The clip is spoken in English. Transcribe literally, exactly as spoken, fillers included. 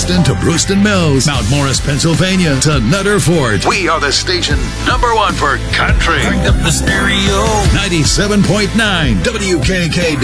Boston to Brewston Mills, Mount Morris, Pennsylvania to Nutter Fort. We are the station number one for country. Crank up the stereo. ninety-seven point nine W K K